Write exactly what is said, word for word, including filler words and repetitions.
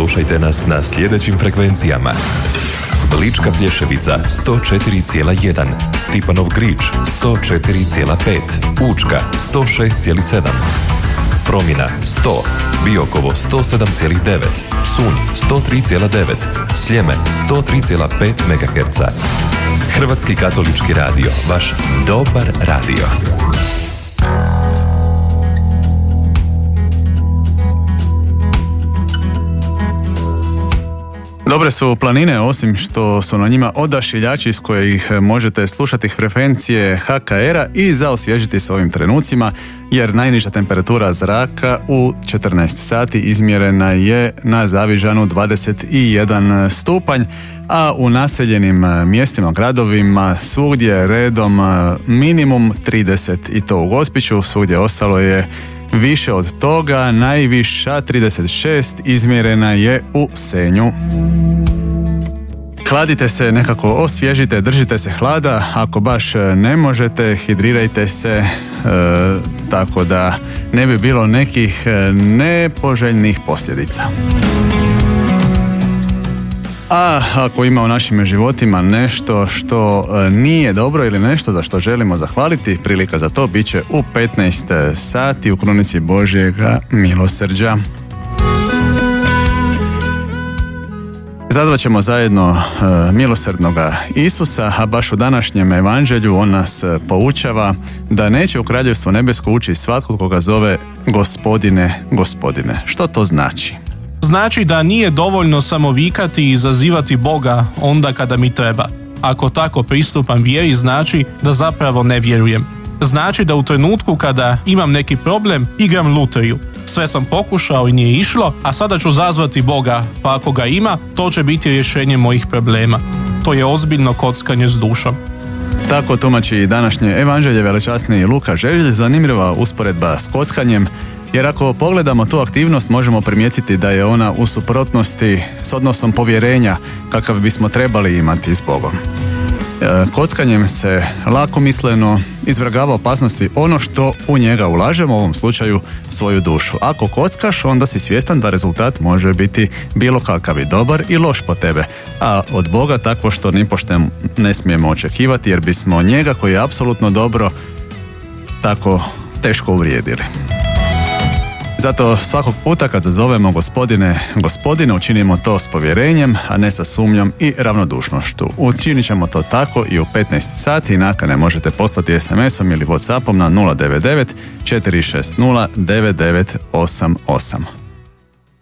Slušajte nas na sljedećim frekvencijama: Lička Plješevica sto četiri zarez jedan, Stipanov Grič sto četiri zarez pet, Učka sto šest zarez sedam, Promjena sto, Biokovo sto sedam zarez devet, Psunj sto tri zarez devet, Sljeme sto tri zarez pet megaherca. Hrvatski katolički radio, vaš dobar radio. Dobre su planine, osim što su na njima odašiljači iz kojih možete slušati frekvencije ha ka era i zaosvježiti s ovim trenucima, jer najniža temperatura zraka u četrnaest sati izmjerena je na Zavižanu dvadeset jedan stupanj, a u naseljenim mjestima, gradovima, svugdje redom minimum trideset, i to u Gospiću, svugdje ostalo je više od toga. Najviša trideset šest izmjerena je u Senju. Hladite se, nekako osvježite, držite se hlada, ako baš ne možete, hidrirajte se, e, tako da ne bi bilo nekih nepoželjnih posljedica. A ako ima u našim životima nešto što nije dobro ili nešto za što želimo zahvaliti, prilika za to bit će u petnaest sati u Krunici Božjega milosrđa. Zazvat ćemo zajedno uh, milosrdnoga Isusa, a baš u današnjem evanđelju on nas uh, poučava da neće u Kraljevstvo nebesko ući svatko koga zove Gospodine, Gospodine. Što to znači? Znači da nije dovoljno samo vikati i zazivati Boga onda kada mi treba. Ako tako pristupam vjeri, znači da zapravo ne vjerujem. Znači da u trenutku kada imam neki problem, igram lutriju. Sve sam pokušao i nije išlo, a sada ću zazvati Boga, pa ako ga ima, to će biti rješenje mojih problema. To je ozbiljno kockanje s dušom. Tako tumači i današnje evanđelje velečasni Luka Želj. Zanimljiva usporedba s kockanjem, jer ako pogledamo tu aktivnost možemo primijetiti da je ona u suprotnosti s odnosom povjerenja kakav bismo trebali imati s Bogom. E, kockanjem se lakomisleno izvrgava opasnosti ono što u njega ulažemo, u ovom slučaju svoju dušu. Ako kockaš, onda si svjestan da rezultat može biti bilo kakav i dobar i loš po tebe, a od Boga takvo što nipošto ne smijemo očekivati, jer bismo njega koji je apsolutno dobro tako teško uvrijedili. Zato svakog puta kad zazovemo Gospodine, Gospodine, učinimo to s povjerenjem, a ne sa sumnjom i ravnodušnošću. Učinit ćemo to tako i u petnaest sati. Nakane možete poslati es em esom ili WhatsAppom na nula devet devet četiri šest nula devet devet osam osam.